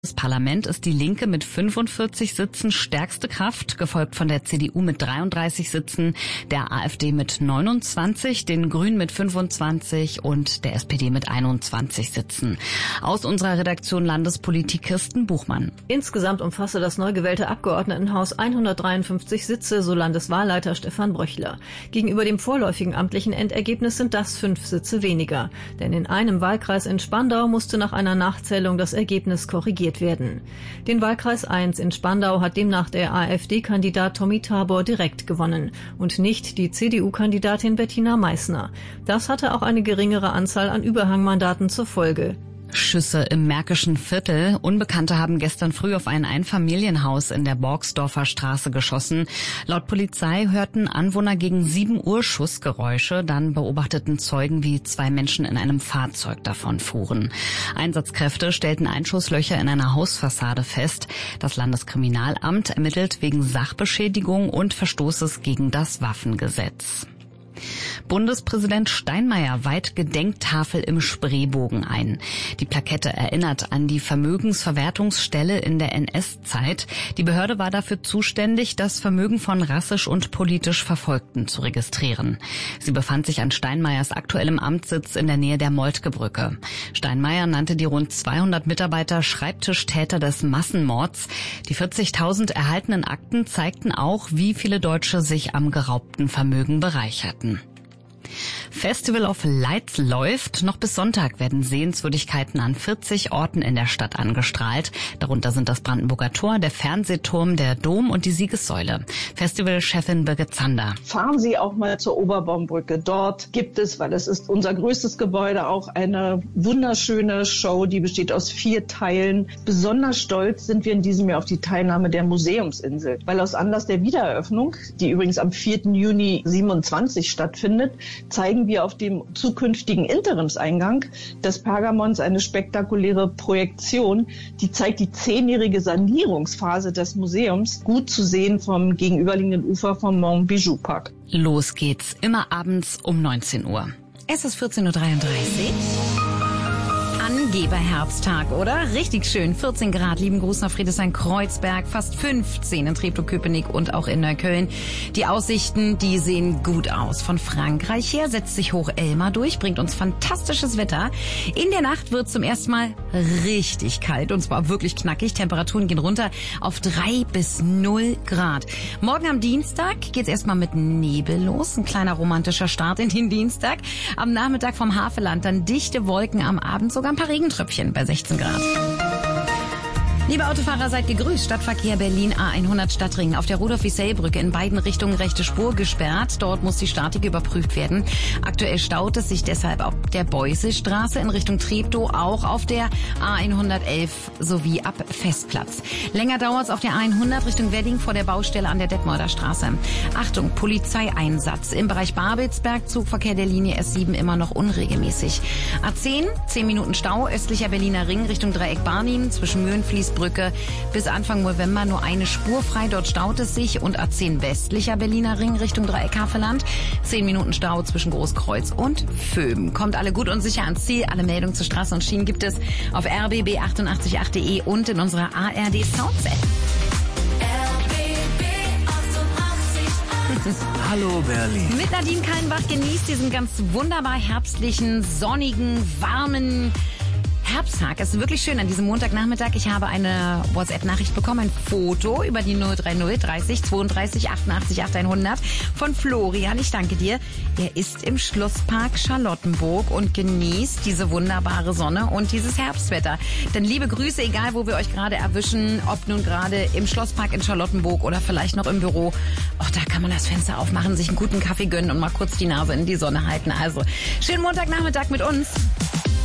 Das Parlament ist die Linke mit 45 Sitzen stärkste Kraft, gefolgt von der CDU mit 33 Sitzen, der AfD mit 29, den Grünen mit 25 und der SPD mit 21 Sitzen. Aus unserer Redaktion Landespolitik Kirsten Buchmann. Insgesamt umfasse das neu gewählte Abgeordnetenhaus 153 Sitze, so Landeswahlleiter Stefan Bröchler. Gegenüber dem vorläufigen amtlichen Endergebnis sind das 5 Sitze weniger. Denn in einem Wahlkreis in Spandau musste nach einer Nachzählung das Ergebnis korrigiert werden. Den Wahlkreis 1 in Spandau hat demnach der AfD-Kandidat Tommy Tabor direkt gewonnen und nicht die CDU-Kandidatin Bettina Meissner. Das hatte auch eine geringere Anzahl an Überhangmandaten zur Folge. Schüsse im Märkischen Viertel. Unbekannte haben gestern früh auf ein Einfamilienhaus in der Borgsdorfer Straße geschossen. Laut Polizei hörten Anwohner gegen 7 Uhr Schussgeräusche. Dann beobachteten Zeugen, wie 2 Menschen in einem Fahrzeug davonfuhren. Einsatzkräfte stellten Einschusslöcher in einer Hausfassade fest. Das Landeskriminalamt ermittelt wegen Sachbeschädigung und Verstoßes gegen das Waffengesetz. Bundespräsident Steinmeier weiht Gedenktafel im Spreebogen ein. Die Plakette erinnert an die Vermögensverwertungsstelle in der NS-Zeit. Die Behörde war dafür zuständig, das Vermögen von rassisch und politisch Verfolgten zu registrieren. Sie befand sich an Steinmeiers aktuellem Amtssitz in der Nähe der Moltke-Brücke. Steinmeier nannte die rund 200 Mitarbeiter Schreibtischtäter des Massenmords. Die 40.000 erhaltenen Akten zeigten auch, wie viele Deutsche sich am geraubten Vermögen bereicherten. Festival of Lights läuft. Noch bis Sonntag werden Sehenswürdigkeiten an 40 Orten in der Stadt angestrahlt. Darunter sind das Brandenburger Tor, der Fernsehturm, der Dom und die Siegessäule. Festivalchefin Birgit Zander. Fahren Sie auch mal zur Oberbaumbrücke. Dort gibt es, weil es ist unser größtes Gebäude, auch eine wunderschöne Show, die besteht aus 4 Teilen. Besonders stolz sind wir in diesem Jahr auf die Teilnahme der Museumsinsel, weil aus Anlass der Wiedereröffnung, die übrigens am 4. Juni 27 stattfindet, zeigen wir auf dem zukünftigen Interimseingang des Pergamons eine spektakuläre Projektion, die zeigt die 10-jährige Sanierungsphase des Museums, gut zu sehen vom gegenüberliegenden Ufer vom Mont Bijou Park. Los geht's, immer abends um 19 Uhr. Es ist 14.33 Uhr. Angeberherbsttag, oder? Richtig schön. 14 Grad. Lieben Gruß nach Friedrichshain-Kreuzberg. Fast 15 in Treptow-Köpenick und auch in Neukölln. Die Aussichten, die sehen gut aus. Von Frankreich her setzt sich Hoch-Elmar durch, bringt uns fantastisches Wetter. In der Nacht wird zum ersten Mal richtig kalt und zwar wirklich knackig. Temperaturen gehen runter auf 3 bis 0 Grad. Morgen am Dienstag geht's erstmal mit Nebel los. Ein kleiner romantischer Start in den Dienstag. Am Nachmittag vom Havelland dann dichte Wolken, am Abend sogar ein paar Regentröpfchen bei 16 Grad. Liebe Autofahrer, seid gegrüßt. Stadtverkehr Berlin A100 Stadtring. Auf der Rudolf-Wissell-Brücke in beiden Richtungen rechte Spur gesperrt. Dort muss die Statik überprüft werden. Aktuell staut es sich deshalb auf der Beuselstraße in Richtung Treptow, auch auf der A111 sowie ab Festplatz. Länger dauert es auf der A100 Richtung Wedding vor der Baustelle an der Detmolder Straße. Achtung, Polizeieinsatz. Im Bereich Babelsberg, Zugverkehr der Linie S7 immer noch unregelmäßig. A10, 10 Minuten Stau, östlicher Berliner Ring Richtung Dreieck Barnim zwischen Möhlenfließbrücke bis Anfang November nur eine Spur frei, dort staut es sich. Und A10 westlicher Berliner Ring Richtung Dreieck Havelland, 10 Minuten Stau zwischen Großkreuz und Vöben. Kommt alle gut und sicher ans Ziel. Alle Meldungen zu Straßen und Schienen gibt es auf rbb888.de und in unserer ARD Sounds-App. Hallo Berlin. Mit Nadine Kallenbach genießt diesen ganz wunderbar herbstlichen, sonnigen, warmen Herbsttag. Es ist wirklich schön an diesem Montagnachmittag. Ich habe eine WhatsApp-Nachricht bekommen, ein Foto über die 030 30 32 88 8100 von Florian. Ich danke dir. Er ist im Schlosspark Charlottenburg und genießt diese wunderbare Sonne und dieses Herbstwetter. Denn liebe Grüße, egal wo wir euch gerade erwischen, ob nun gerade im Schlosspark in Charlottenburg oder vielleicht noch im Büro. Auch da kann man das Fenster aufmachen, sich einen guten Kaffee gönnen und mal kurz die Nase in die Sonne halten. Also, schönen Montagnachmittag mit uns.